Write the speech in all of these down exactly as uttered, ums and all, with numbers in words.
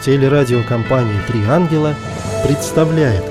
Телерадиокомпания «Три ангела» представляет.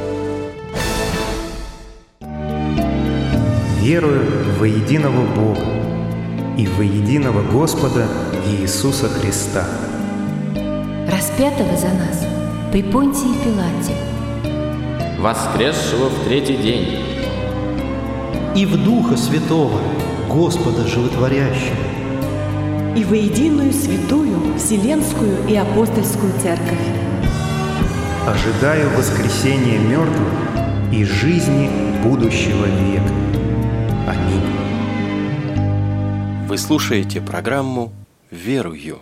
Верую во единого Бога и во единого Господа Иисуса Христа, распятого за нас при Понтии Пилате, воскресшего в третий день, и в Духа Святого, Господа Животворящего, и во единую святую Вселенскую и Апостольскую Церковь. ожидаю воскресения мертвых и жизни будущего века. Аминь. Вы слушаете программу «Верую».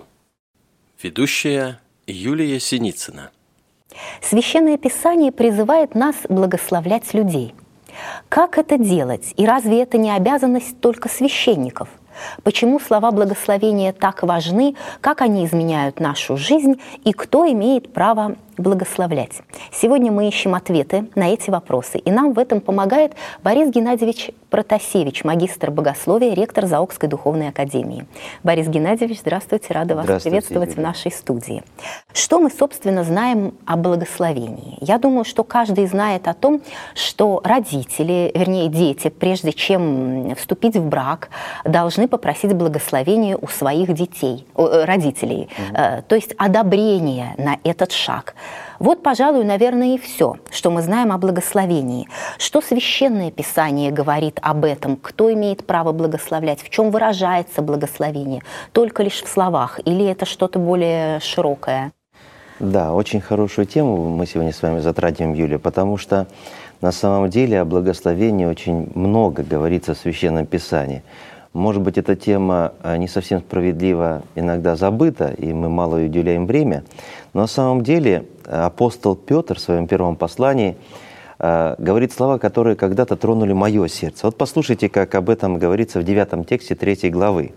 Ведущая Юлия Синицына. Священное Писание призывает нас благословлять людей. Как это делать? И разве это не обязанность только священников? Почему слова благословения так важны, как они изменяют нашу жизнь и кто имеет право благословлять? Сегодня мы ищем ответы на эти вопросы, и нам в этом помогает Борис Геннадьевич Протасевич, магистр богословия, ректор Заокской духовной академии. Борис Геннадьевич, здравствуйте, рада вас приветствовать в нашей студии. Что мы, собственно, знаем о благословении? Я думаю, что каждый знает о том, что родители, вернее, дети, прежде чем вступить в брак, должны попросить благословения у своих детей, родителей, угу. то есть одобрение на этот шаг. Вот, пожалуй, наверное, и все, что мы знаем о благословении. Что Священное Писание говорит об этом? Кто имеет право благословлять? В чем выражается благословение? Только лишь в словах? Или это что-то более широкое? Да, очень хорошую тему мы сегодня с вами затратим, Юлия, потому что на самом деле о благословении очень много говорится в Священном Писании. Может быть, эта тема не совсем справедливо иногда забыта, и мы мало уделяем время, но на самом деле апостол Петр в своем первом послании э, говорит слова, которые когда-то тронули мое сердце. Вот послушайте, как об этом говорится в девятом тексте третьей главы.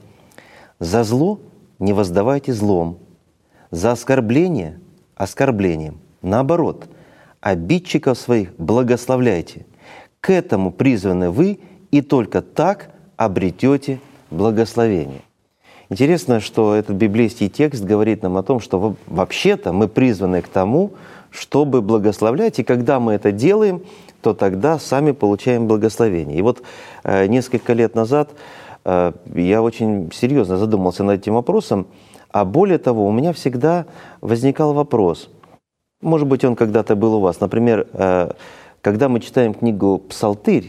«За зло не воздавайте злом, за оскорбление – оскорблением. Наоборот, обидчиков своих благословляйте. К этому призваны вы, и только так обретете благословение». Интересно, что этот библейский текст говорит нам о том, что вообще-то мы призваны к тому, чтобы благословлять, и когда мы это делаем, то тогда сами получаем благословение. И вот э, несколько лет назад э, я очень серьезно задумался над этим вопросом, а более того, у меня всегда возникал вопрос, может быть, он когда-то был у вас, например, э, когда мы читаем книгу «Псалтырь»,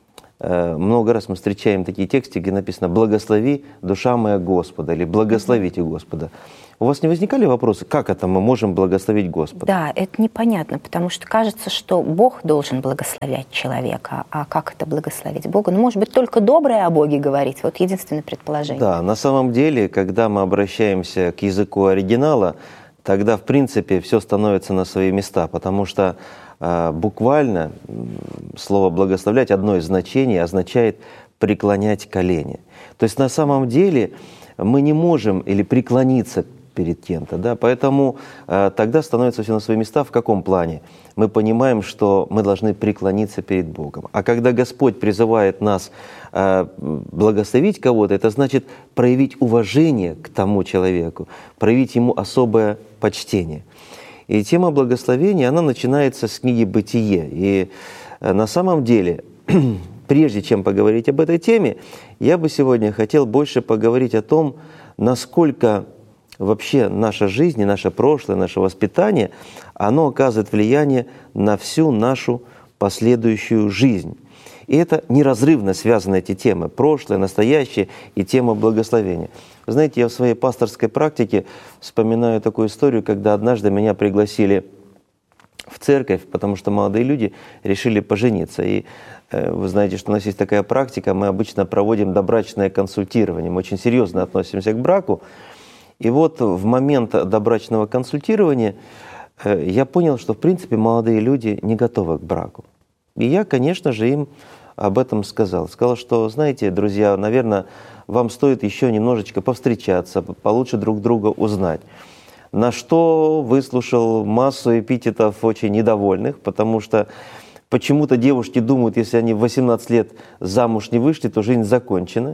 много раз мы встречаем такие тексты, где написано «Благослови, душа моя Господа» или «Благословите Господа». У вас не возникали вопросы, как это мы можем благословить Господа? Да, это непонятно, потому что кажется, что Бог должен благословлять человека. А как это благословить Бога? Ну, может быть, только доброе о Боге говорить. Вот единственное предположение. Да, на самом деле, когда мы обращаемся к языку оригинала, тогда, в принципе, все становится на свои места, потому что буквально слово «благословлять», одно из значений означает «преклонять колени». То есть на самом деле мы не можем или преклониться перед кем-то, да? Поэтому э, тогда становится все на свои места. В каком плане? Мы понимаем, что мы должны преклониться перед Богом. А когда Господь призывает нас э, благословить кого-то, это значит проявить уважение к тому человеку, проявить ему особое почтение. И тема благословения, она начинается с книги «Бытие». И на самом деле, прежде чем поговорить об этой теме, я бы сегодня хотел больше поговорить о том, насколько вообще наша жизнь, и наше прошлое, наше воспитание, оно оказывает влияние на всю нашу последующую жизнь. И это неразрывно связаны эти темы – прошлое, настоящее и тема благословения. Вы знаете, я в своей пасторской практике вспоминаю такую историю, когда однажды меня пригласили в церковь, потому что молодые люди решили пожениться. И э, вы знаете, что у нас есть такая практика, мы обычно проводим добрачное консультирование, мы очень серьезно относимся к браку. И вот в момент добрачного консультирования э, я понял, что в принципе молодые люди не готовы к браку. И я, конечно же, им об этом сказал. Сказал, что, знаете, друзья, наверное, вам стоит еще немножечко повстречаться, получше друг друга узнать. На что выслушал массу эпитетов очень недовольных, потому что почему-то девушки думают, если они в восемнадцать лет замуж не вышли, то жизнь закончена.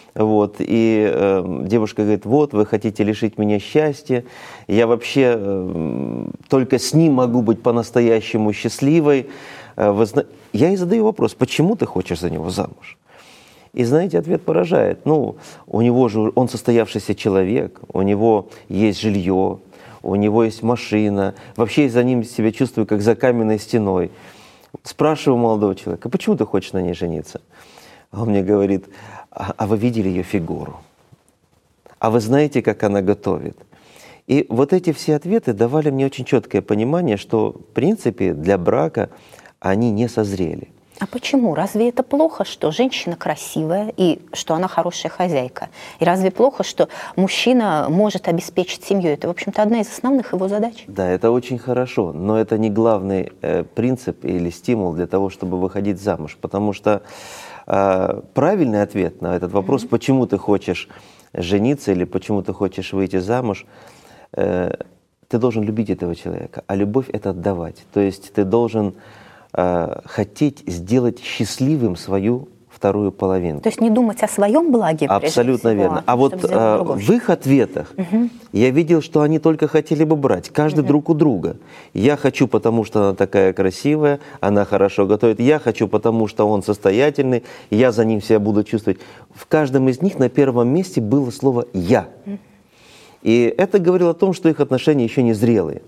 Вот, и э, девушка говорит, вот, вы хотите лишить меня счастья, я вообще э, только с ним могу быть по-настоящему счастливой. Э, вы зна... Я ей задаю вопрос, почему ты хочешь за него замуж? И знаете, ответ поражает. Ну, у него же, он состоявшийся человек, у него есть жилье, у него есть машина, вообще я за ним себя чувствую, как за каменной стеной. Спрашиваю молодого человека, почему ты хочешь на ней жениться? А он мне говорит, а, а вы видели ее фигуру? А вы знаете, как она готовит? И вот эти все ответы давали мне очень четкое понимание, что, в принципе, для брака они не созрели. А почему? Разве это плохо, что женщина красивая и что она хорошая хозяйка? И разве плохо, что мужчина может обеспечить семью? Это, в общем-то, одна из основных его задач. Да, это очень хорошо, но это не главный э, принцип или стимул для того, чтобы выходить замуж. Потому что э, правильный ответ на этот вопрос, mm-hmm. почему ты хочешь жениться или почему ты хочешь выйти замуж, э, ты должен любить этого человека, а любовь — это отдавать. То есть ты должен хотеть сделать счастливым свою вторую половинку. То есть не думать о своем благе. Абсолютно всего, верно. А вот а, в их ответах угу. я видел, что они только хотели бы брать, каждый угу. друг у друга. Я хочу, потому что она такая красивая, она хорошо готовит. Я хочу, потому что он состоятельный, я за ним себя буду чувствовать. В каждом из них на первом месте было слово «я». Угу. И это говорило о том, что их отношения еще не зрелые.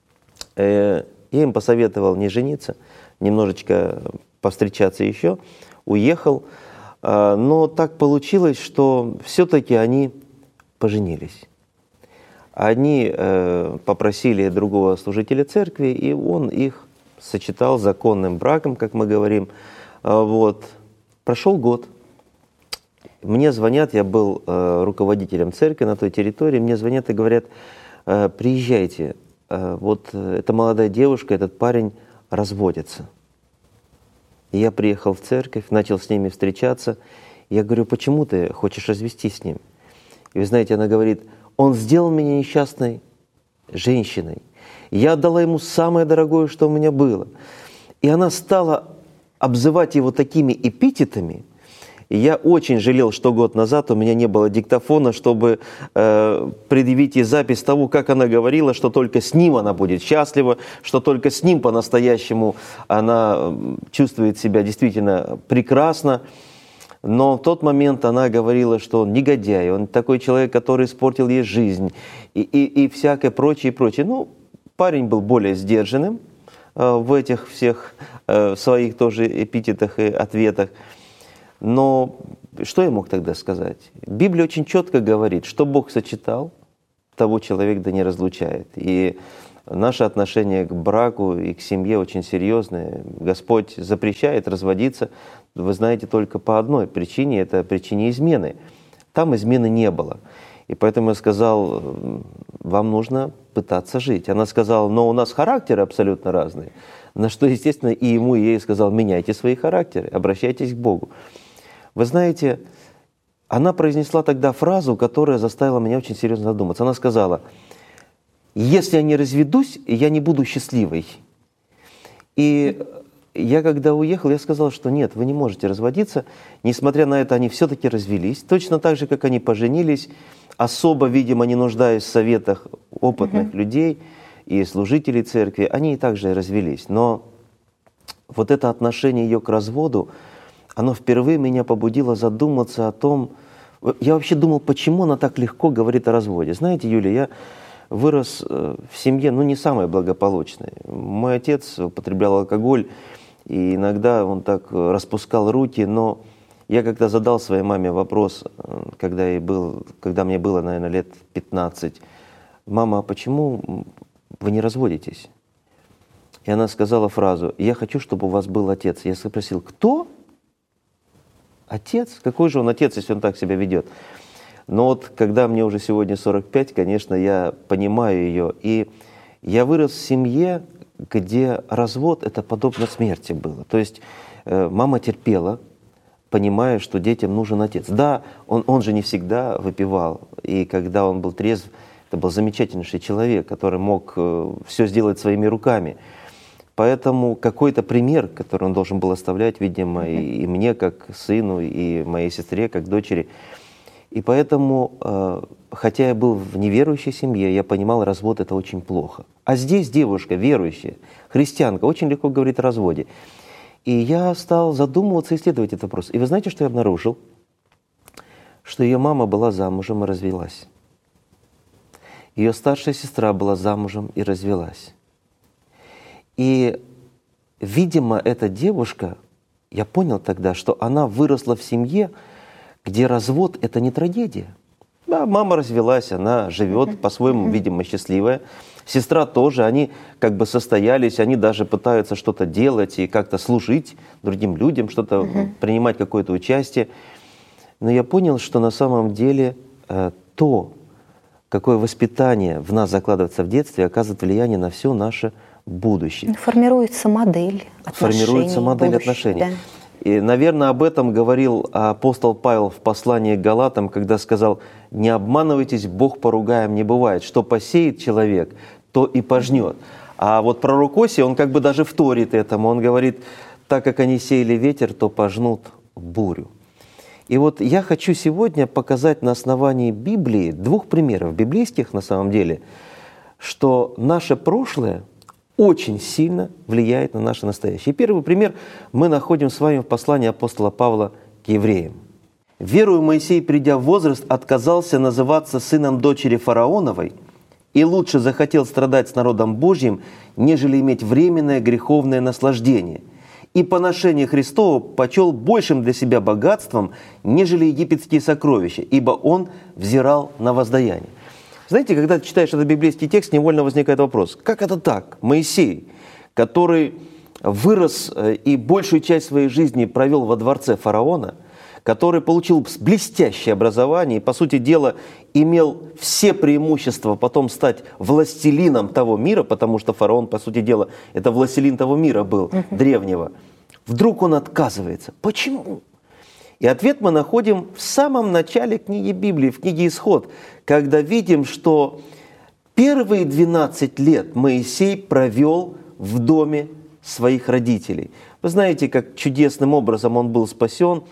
Я им посоветовал не жениться, немножечко повстречаться еще, уехал. Но так получилось, что все-таки они поженились. Они попросили другого служителя церкви, и он их сочетал с законным браком, как мы говорим. Вот. Прошел год. Мне звонят, я был руководителем церкви на той территории, мне звонят и говорят, приезжайте, вот эта молодая девушка, этот парень разводятся. И я приехал в церковь, начал с ними встречаться. Я говорю, почему ты хочешь развестись с ним? И вы знаете, она говорит, он сделал меня несчастной женщиной. Я отдала ему самое дорогое, что у меня было. И она стала обзывать его такими эпитетами. И я очень жалел, что год назад у меня не было диктофона, чтобы э, предъявить ей запись того, как она говорила, что только с ним она будет счастлива, что только с ним по-настоящему она чувствует себя действительно прекрасно. Но в тот момент она говорила, что он негодяй, он такой человек, который испортил ей жизнь и, и, и всякое прочее, и прочее. Ну, парень был более сдержанным э, в этих всех э, своих тоже эпитетах и ответах. Но что я мог тогда сказать? Библия очень четко говорит, что Бог сочетал, того человек да не разлучает. И наше отношение к браку и к семье очень серьезное. Господь запрещает разводиться, вы знаете, только по одной причине, это причине измены. Там измены не было. И поэтому я сказал, вам нужно пытаться жить. Она сказала, но у нас характеры абсолютно разные. На что, естественно, и ему, и ей сказал, меняйте свои характеры, обращайтесь к Богу. Вы знаете, она произнесла тогда фразу, которая заставила меня очень серьезно задуматься. Она сказала, если я не разведусь, я не буду счастливой. И я, когда уехал, я сказал, что нет, вы не можете разводиться. Несмотря на это, они все-таки развелись. Точно так же, как они поженились, особо, видимо, не нуждаясь в советах опытных mm-hmm. людей и служителей церкви, они и также развелись. Но вот это отношение ее к разводу, оно впервые меня побудило задуматься о том, я вообще думал, почему она так легко говорит о разводе. Знаете, Юлия, я вырос в семье, ну, не самой благополучной. Мой отец употреблял алкоголь, и иногда он так распускал руки, но я когда задал своей маме вопрос, когда, ей был, когда мне было, наверное, лет пятнадцать, мама, а почему вы не разводитесь? И она сказала фразу, я хочу, чтобы у вас был отец. Я спросил, кто? Отец? Какой же он отец, если он так себя ведет? Но вот когда мне уже сегодня сорок пять, конечно, я понимаю ее. И я вырос в семье, где развод – это подобно смерти было. То есть э, мама терпела, понимая, что детям нужен отец. Да, он, он же не всегда выпивал. И когда он был трезв, это был замечательнейший человек, который мог э, все сделать своими руками. Поэтому какой-то пример, который он должен был оставлять, видимо, и, и мне, как сыну, и моей сестре, как дочери, И поэтому, э, хотя я был в неверующей семье, я понимал, развод — это очень плохо. А здесь девушка верующая, христианка, очень легко говорит о разводе. И я стал задумываться, исследовать этот вопрос. И вы знаете, что я обнаружил? Что ее мама была замужем и развелась. Ее старшая сестра была замужем и развелась. И, видимо, эта девушка, я понял тогда, что она выросла в семье, где развод — это не трагедия. Да, мама развелась, она живет mm-hmm. по-своему, mm-hmm. видимо, счастливая. Сестра тоже, они как бы состоялись, они даже пытаются что-то делать и как-то служить другим людям, что-то mm-hmm. принимать какое-то участие. Но я понял, что на самом деле э, то, какое воспитание в нас закладывается в детстве, оказывает влияние на все наше будущее. Формируется модель отношений. Формируется модель будущее, отношений. Да. И, наверное, об этом говорил апостол Павел в послании к Галатам, когда сказал: «Не обманывайтесь, Бог поругаем не бывает. Что посеет человек, то и пожнет». А вот пророк Осия, он как бы даже вторит этому. Он говорит: «Так как они сеяли ветер, то пожнут бурю». И вот я хочу сегодня показать на основании Библии, двух примеров библейских на самом деле, что наше прошлое очень сильно влияет на наше настоящее. И первый пример мы находим с вами в послании апостола Павла к евреям. «Верую, Моисей, придя в возраст, отказался называться сыном дочери фараоновой и лучше захотел страдать с народом Божьим, нежели иметь временное греховное наслаждение. И поношение Христово почел большим для себя богатством, нежели египетские сокровища, ибо он взирал на воздаяние». Знаете, когда ты читаешь этот библейский текст, невольно возникает вопрос: как это так? Моисей, который вырос и большую часть своей жизни провел во дворце фараона, который получил блестящее образование и, по сути дела, имел все преимущества потом стать властелином того мира, потому что фараон, по сути дела, это властелин того мира был, uh-huh. древнего, вдруг он отказывается. Почему? И ответ мы находим в самом начале книги Библии, в книге Исход, когда видим, что первые двенадцать лет Моисей провел в доме своих родителей. Вы знаете, как чудесным образом он был спасен.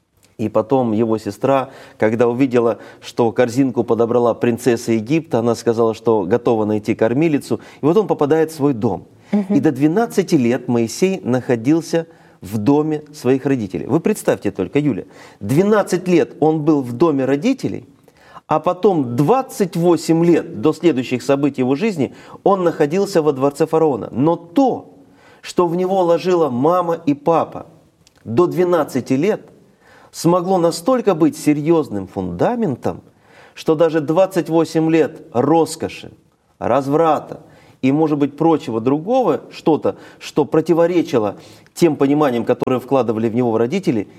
И потом его сестра, когда увидела, что корзинку подобрала принцесса Египта, она сказала, что готова найти кормилицу. И вот он попадает в свой дом. Угу. И до двенадцати лет Моисей находился в доме своих родителей. Вы представьте только, Юля, двенадцать лет он был в доме родителей, а потом двадцать восемь лет до следующих событий его жизни он находился во дворце фараона. Но то, что в него ложила мама и папа до двенадцати лет, смогло настолько быть серьезным фундаментом, что даже двадцать восемь лет роскоши, разврата и, может быть, прочего другого, что-то, что противоречило тем пониманиям, которые вкладывали в него родители,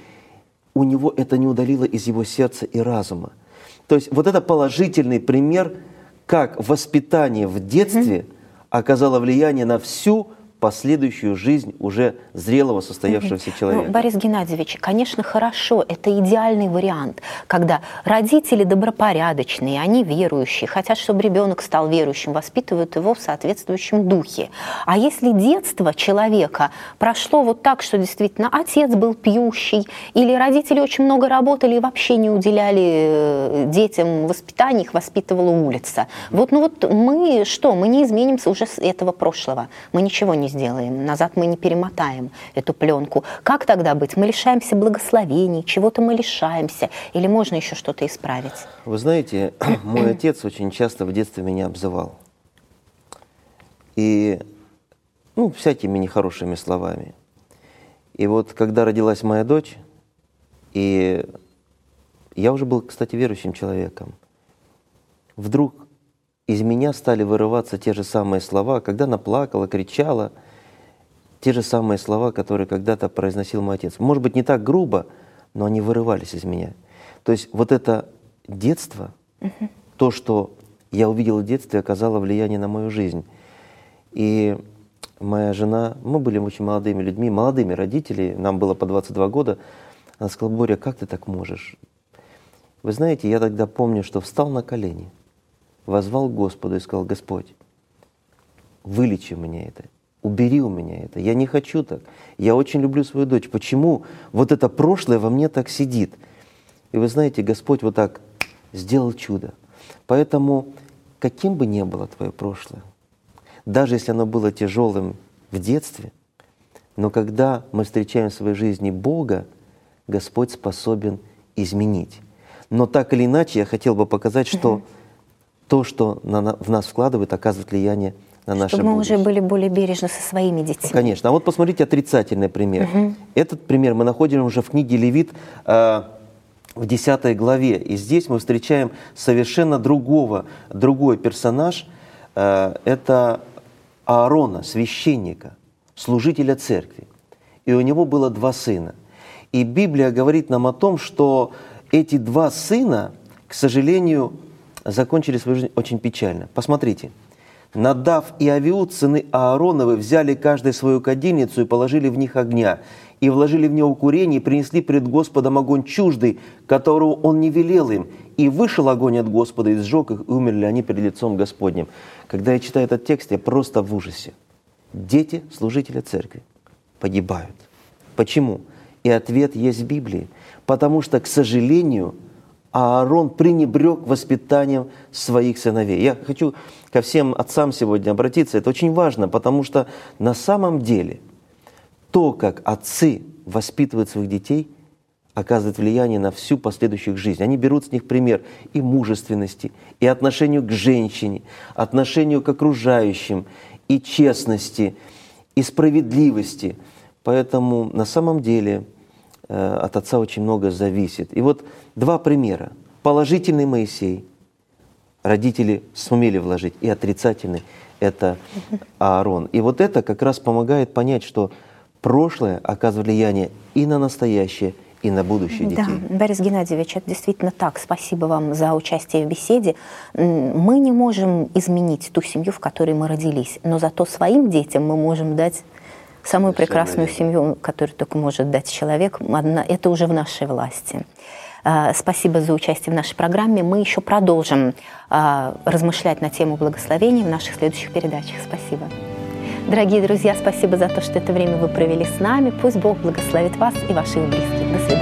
у него это не удалило из его сердца и разума. То есть вот это положительный пример, как воспитание в детстве оказало влияние на всю последующую жизнь уже зрелого состоявшегося человека. Ну, Борис Геннадьевич, конечно, хорошо, это идеальный вариант, когда родители добропорядочные, они верующие, хотят, чтобы ребенок стал верующим, воспитывают его в соответствующем духе. А если детство человека прошло вот так, что действительно отец был пьющий, или родители очень много работали и вообще не уделяли детям воспитания, их воспитывала улица. Вот, ну вот мы что, мы не изменимся уже с этого прошлого, мы ничего не сделаем, назад мы не перемотаем эту пленку. Как тогда быть? Мы лишаемся благословений, чего-то мы лишаемся, или можно еще что-то исправить? Вы знаете, мой отец очень часто в детстве меня обзывал. И, ну, всякими нехорошими словами. И вот когда родилась моя дочь, и я уже был, кстати, верующим человеком, вдруг из меня стали вырываться те же самые слова, когда она плакала, кричала, те же самые слова, которые когда-то произносил мой отец. Может быть, не так грубо, но они вырывались из меня. То есть вот это детство, uh-huh. то, что я увидел в детстве, оказало влияние на мою жизнь. И моя жена, мы были очень молодыми людьми, молодыми родителями, нам было по двадцать два года, она сказала: Боря, как ты так можешь? Вы знаете, я тогда помню, что встал на колени, воззвал к Господу и сказал: Господь, вылечи меня это, убери у меня это, я не хочу так, я очень люблю свою дочь, почему вот это прошлое во мне так сидит? И вы знаете, Господь вот так сделал чудо. Поэтому, каким бы ни было твое прошлое, даже если оно было тяжелым в детстве, но когда мы встречаем в своей жизни Бога, Господь способен изменить. Но так или иначе, я хотел бы показать, что угу. то, что на, в нас вкладывает, оказывает влияние на наше Чтобы мы будущее. уже были более бережны со своими детьми. Конечно. А вот посмотрите отрицательный пример. Угу. Этот пример мы находим уже в книге Левит э, в десятой главе. И здесь мы встречаем совершенно другого, другой персонаж. Э, это Аарона, священника, служителя церкви. И у него было два сына. И Библия говорит нам о том, что эти два сына, к сожалению, закончили свою жизнь очень печально. Посмотрите. Надав и Авиуд, сыны Аароновы, взяли каждый свою кадильницу и положили в них огня, и вложили в него курение, и принесли пред Господом огонь чуждый, которого он не велел им. И вышел огонь от Господа, и сжег их, и умерли они перед лицом Господним. Когда я читаю этот текст, я просто в ужасе. Дети служителя церкви погибают. Почему? И ответ есть в Библии. Потому что, к сожалению, Аарон пренебрег воспитанием своих сыновей. Я хочу ко всем отцам сегодня обратиться. Это очень важно, потому что на самом деле то, как отцы воспитывают своих детей, оказывает влияние на всю последующую жизнь. Они берут с них пример и мужественности, и отношению к женщине, отношению к окружающим, и честности, и справедливости. Поэтому на самом деле э, от отца очень много зависит. И вот два примера. Положительный Моисей, родители сумели вложить, и отрицательный – это Аарон. И вот это как раз помогает понять, что прошлое оказывает влияние и на настоящее, и на будущее детей. Да, Борис Геннадьевич, это действительно так. Спасибо вам за участие в беседе. Мы не можем изменить ту семью, в которой мы родились, но зато своим детям мы можем дать самую прекрасную семью, которую только может дать человек. Это уже в нашей власти. Спасибо за участие в нашей программе. Мы еще продолжим размышлять на тему благословения в наших следующих передачах. Спасибо. Дорогие друзья, спасибо за то, что это время вы провели с нами. Пусть Бог благословит вас и ваших близких. До свидания.